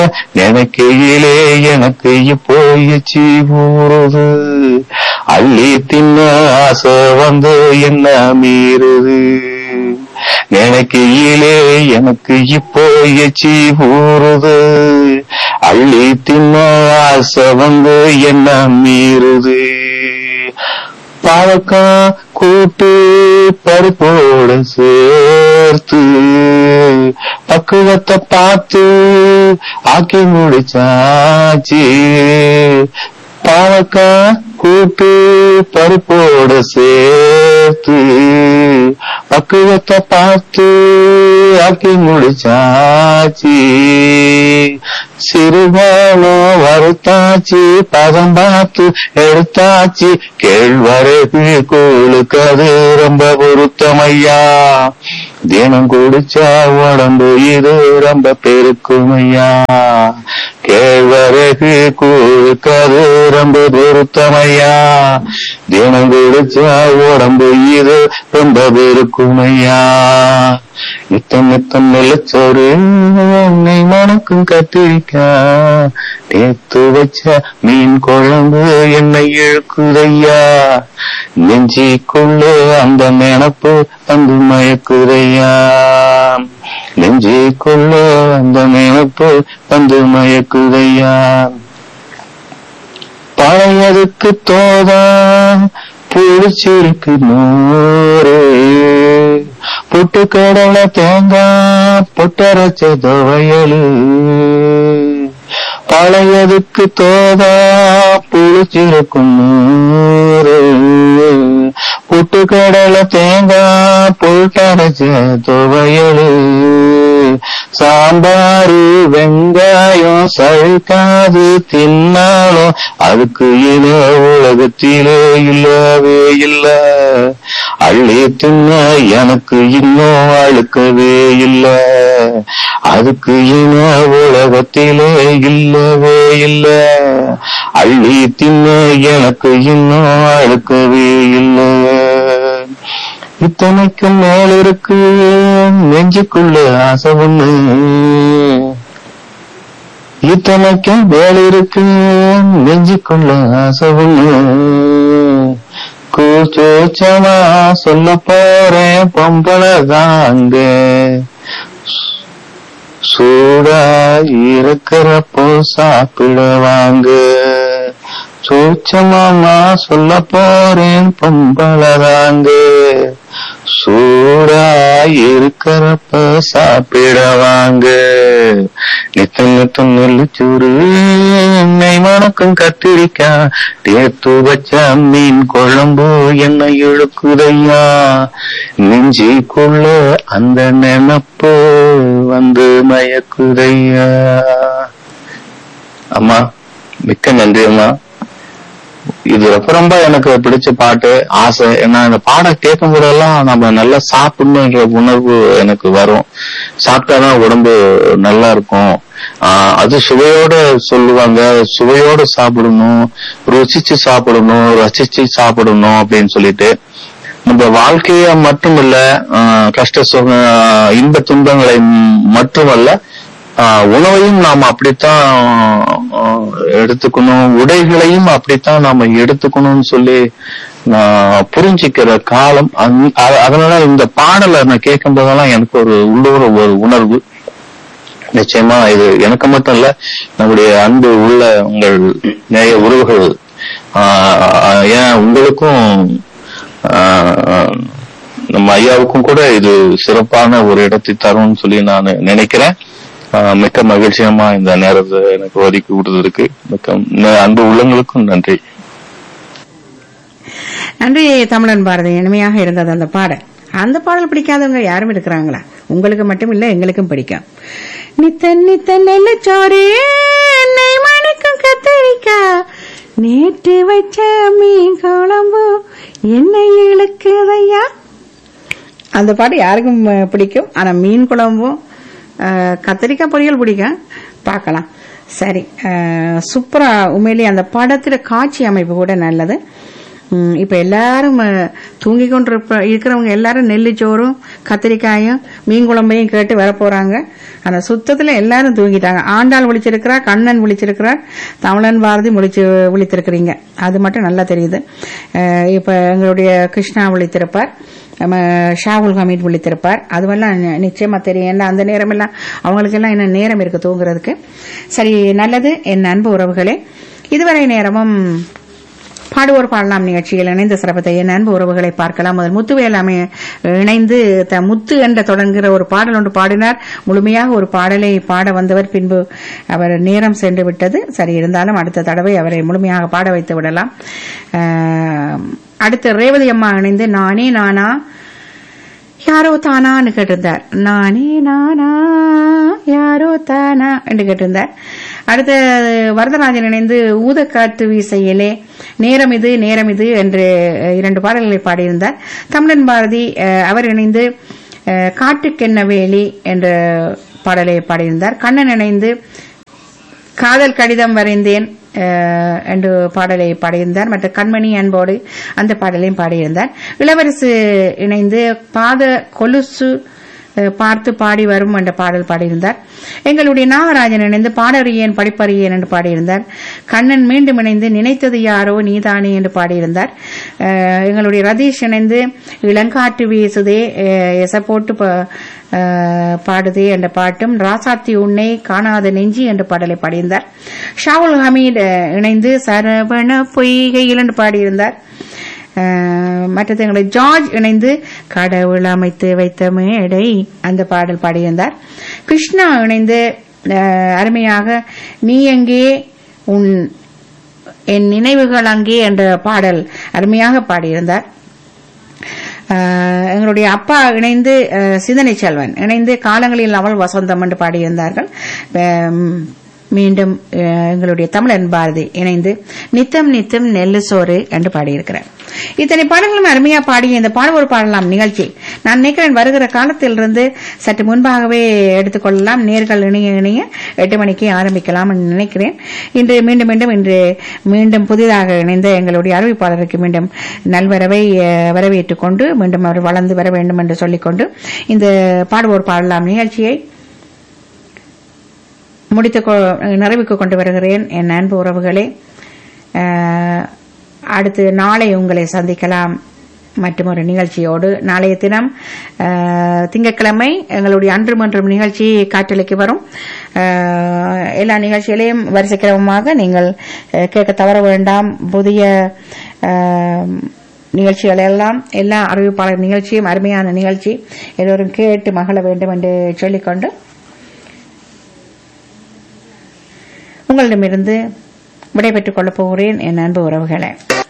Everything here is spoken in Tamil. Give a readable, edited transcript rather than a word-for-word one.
நினைக்கையிலே எனக்கு இப்போ எச்சி ஊறுது. அள்ளி தின்ன ஆசை வந்து என்ன மீறுது. நினைக்கையிலே எனக்கு இப்போ எச்சி ஊறுது. அள்ளி தின்ன ஆசை வந்து என்ன மீறுது. பாவக்கா கூட்டு பருப்போட சேர்த்து பக்குவத்தை பார்த்து ஆக்கி முடிச்சாச்சு. பாவக்கா கூட்டு பருப்போட சேர்த்து பக்குவத்தை பார்த்து ஆக்கி முடிச்சாச்சு. சிறுபாலம் வறுத்தாச்சு, பதம் பார்த்து எடுத்தாச்சு. கேழ்வரகு கூழுக்கு அது ரொம்ப பொருத்தமையா. தினம் குடிச்சா உடம்பு இது ரொம்ப பெருக்குமையா. கேழ்வரகு கூழுக்கு அது ரொம்ப பொருத்தமையா. தினம் குடிச்சா உடம்பு இது ரொம்ப பெருக்குமையா. நித்தம் நித்தம் நிலச்சோறு என்னை மணக்கும் கத்திரிக்கா. நேத்து வச்ச மீன் குழம்பு என்னை இழுக்குதையா. நெஞ்சிக்குள்ள அந்த நினப்பு வந்து மயக்குதையா. நெஞ்சிக்குள்ள அந்த நினப்பு வந்து மயக்குதையா. பழையதுக்கு தோதா புளிச்சிருக்கு நூறு. பொட்டுக்கடலை தேங்காய் பொட்டரைச்ச துவையலு. பழையதுக்கு தோதா புளிச்சிருக்கும் நூறு. பொட்டுக்கடலை தேங்காய் பொட்டரைச்ச துவையலு. சாம்பாரு வெங்காயம் சழிக்காது தின்னாலும் அதுக்கு இன உலகத்திலே இல்லவே இல்ல. அள்ளி தின்ன எனக்கு இன்னும் அழுக்கவே இல்ல. அதுக்கு இன உலகத்திலே இல்லவே இல்ல. அள்ளி தின்ன எனக்கு இன்னும் அழுக்கவே இல்ல. இத்தனைக்கும் மேல் இருக்கு நெஞ்சுக்குள்ள ஆசை ஒண்ணு. இத்தனைக்கும் மேல் இருக்கு நெஞ்சுக்குள்ள ஆசை ஒண்ணு. கூச்சோச்சமா சொல்ல போறேன் பொம்பளை தாங்க. சூடா இருக்கிறப்போ சாப்பிடுவாங்க. சூச்சமா சொல்ல போறேன் பொம்பளை தாங்க. சூடா இருக்கிறப்ப சாப்பிடவாங்க. நித்தம் நித்தம் நெல்லுச்சூறு என்னை மணக்கும் கத்திரிக்கா. தேத்து வச்ச மீன் குழம்பு என்னை இழுக்குதையா. நெஞ்சிக்குள்ள அந்த நினப்பு வந்து மயக்குதையா. அம்மா மிக்க நன்றி அம்மா. இது ரொம்ப ரொம்ப எனக்கு பிடிச்ச பாட்டு, ஆசை. ஏன்னா இந்த பாடம் கேட்கும் போதெல்லாம் நம்ம நல்லா சாப்பிடணுன்ற உணர்வு எனக்கு வரும். சாப்பிட்டாதான் உடம்பு நல்லா இருக்கும். அது சுவையோட சொல்லுவாங்க, சுவையோட சாப்பிடணும், ருசிச்சு சாப்பிடணும், ரசிச்சு சாப்பிடணும் அப்படின்னு சொல்லிட்டு நம்ம வாழ்க்கைய மட்டுமல்ல, கஷ்ட சுக இன்ப துன்பங்களை மட்டுமல்ல, உணவையும் நாம அப்படித்தான் எடுத்துக்கணும், உடைகளையும் அப்படித்தான் நாம எடுத்துக்கணும்னு சொல்லி நான் புரிஞ்சுக்கிற காலம். அதனால இந்த பாடலை நான் கேட்கும் போதெல்லாம் எனக்கு ஒரு உள்ளூர் ஒரு உணர்வு. நிச்சயமா இது எனக்கு மட்டும் இல்ல, நம்முடைய அன்பு உள்ள உங்கள் நேய உறவுகள், ஏன் உங்களுக்கும் நம்ம ஐயாவுக்கும் கூட இது சிறப்பான ஒரு இடத்தை தரும்னு சொல்லி நான் நினைக்கிறேன். மிக்க மகிழ்ச்சியமா இந்த நேரத்தை எனக்கு ஒதுக்கி விடுறதுக்கு மிக்க அன்பு உள்ளங்களுக்கும் நன்றி. நன்றி தமிழன் பாரதி. இனிமையாக இருந்தது அந்த பாடல். அந்த பாடல் பிடிக்காதவங்க யாரும் இருக்கிறாங்களா? உங்களுக்கு மட்டும் இல்ல, எங்களுக்கும் பிடிக்கும். நித்தன் நித்தன் நெல்லச்சோறு என்னை மணக்கும் கத்தரிக்கா. நேற்று வச்ச மீன் குழம்பு என்னை இழுக்குதையா. அந்த பாட்டு யாருக்கும் பிடிக்கும். ஆனா மீன் குழம்பும் கத்திரிக்காய் பொரியல் பிடிக்கும். பார்க்கலாம். சரி, சூப்பரா. உண்மையிலேயே அந்த படத்துல காட்சி அமைப்பு கூட நல்லது. இப்ப எல்லாரும் தூங்கி கொண்டு இருக்கிறவங்க எல்லாரும் நெல்லிச்சோறும் கத்திரிக்காயும் மீன் குழம்பையும் கேட்டு வரப்போறாங்க. அந்த சுத்தத்துல எல்லாரும் தூங்கிட்டாங்க. ஆண்டாள் விழிச்சிருக்கிறார், கண்ணன் விழிச்சிருக்கிறார், தமிழன் பாரதி விழித்திருக்கிறீங்க. அது மட்டும் நல்லா தெரியுது. இப்ப எங்களுடைய கிருஷ்ணா விழித்திருப்பார், நம்ம ஷாகுல் ஹமீத் விழித்திருப்பார். அதுவெல்லாம் நிச்சயமா தெரியும். ஏன்னா அந்த நேரம் எல்லாம் அவங்களுக்கெல்லாம் என்ன நேரம் இருக்கு தூங்குறதுக்கு. சரி, நல்லது என் அன்பு உறவுகளே. இதுவரை நேரமும் பாடுவோர் பாடலாம் நிகழ்ச்சியில் இணைந்த சிறப்பத்தை என் அன்பு உறவுகளை பார்க்கலாம். முதல் முத்துவேலாமை இணைந்து முத்து என்ற தொடங்குகிற ஒரு பாடல் ஒன்று பாடினார். முழுமையாக ஒரு பாடலை பாட வந்தவர், பின்பு அவர் நேரம் சென்று விட்டது. சரி, இருந்தாலும் அடுத்த தடவை அவரை முழுமையாக பாட வைத்து விடலாம். அடுத்து ரேவதி அம்மா இணைந்து நானே நானா யாரோ தானான்னு கேட்டிருந்தார். நானே நானா யாரோ தானா என்று கேட்டிருந்தார். அடுத்த வரதராஜன் இணைந்து ஊதக்காற்று வீசையிலே நேரம் இது நேரம் இது என்று 2 பாடல்களை பாடியிருந்தார். தமிழன் பாரதி அவர் இணைந்து காட்டுக்கென்ன வேலி என்ற பாடலை பாடியிருந்தார். கண்ணன் இணைந்து காதல் கடிதம் வரைந்தேன் என்று பாடலை பாடியிருந்தார். மற்ற கண்மணி அன்போடு அந்த பாடலையும் பாடியிருந்தார். இளவரசு இணைந்து பாத கொலுசு பார்த்து பாடி வரும் என்ற பாடல் பாடியிருந்தார். எங்களுடைய நாகராஜன் இணைந்து பாடறியேன் படிப்பறியேன் என்று பாடியிருந்தார். கண்ணன் மீண்டும் இணைந்து நினைத்தது யாரோ நீதானே என்று பாடியிருந்தார். எங்களுடைய ரதீஷ் இணைந்து இளங்காற்று வீசுதே எச போட்டு பாடுதே என்ற பாட்டும், ராசாத்தி உன்னை காணாத நெஞ்சி என்ற பாடலை பாடியிருந்தார். ஷாகுல் ஹமீத் இணைந்து சரவண பொய்கையில் என்று பாடியிருந்தார். மற்றது எங்களை ஜார்ஜ் இணைந்து கடவுள் அமைத்து வைத்த மேடை அந்த பாடல் பாடியிருந்தார். கிருஷ்ணா இணைந்து அருமையாக நீ எங்கே உன் என் நினைவுகள் அங்கே என்ற பாடல் அருமையாக பாடியிருந்தார். எங்களுடைய அப்பா இணைந்து சிந்தனை செல்வன் இணைந்து காலங்களில் அவள் வசந்தம் என்று பாடியிருந்தார்கள். மீண்டும் எங்களுடைய தமிழன் பாரதி இணைந்து நித்தம் நித்தம் நெல்லு சோறு என்று பாடியிருக்கிறார். இத்தனை பாடல்களும் அருமையா பாடிய இந்த பாடுவோர் பாடலாம் நிகழ்ச்சி நான் நினைக்கிறேன் வருகிற காலத்திலிருந்து சற்று முன்பாகவே எடுத்துக்கொள்ளலாம். நேர்கள் இணைய 8 மணிக்கு ஆரம்பிக்கலாம் நினைக்கிறேன். இன்று மீண்டும் புதிதாக இணைந்த எங்களுடைய அறிவிப்பாளருக்கு மீண்டும் நல்வரவை வரவேற்றுக் கொண்டு மீண்டும் அவர் வளர்ந்து வர வேண்டும் என்று சொல்லிக்கொண்டு இந்த பாடுவோர் பாடலாம் நிகழ்ச்சியை நிறைவுக்கு கொண்டு வருகிறேன். என் அன்பு உறவுகளே, அடுத்து நாளை உங்களை சந்திக்கலாம் மற்றொரு நிகழ்ச்சியோடு. நாளைய தினம் திங்கட்கிழமை எங்களுடைய அன்று மன்றம் நிகழ்ச்சி காற்றலைக்கு வரும். எல்லா நிகழ்ச்சிகளையும் வரிசைக்கிரமமாக நீங்கள் கேட்க தவற வேண்டாம். புதிய நிகழ்ச்சிகள் எல்லாம் எல்லா அறிவிப்பாளர் நிகழ்ச்சியும் அருமையான நிகழ்ச்சி, எல்லோரும் கேட்டு மகிழ வேண்டும் என்று சொல்லிக்கொண்டு உங்களிடமிருந்து விடைபெற்றுக் கொள்ளப் போகிறேன் என் அன்பு உறவுகளே.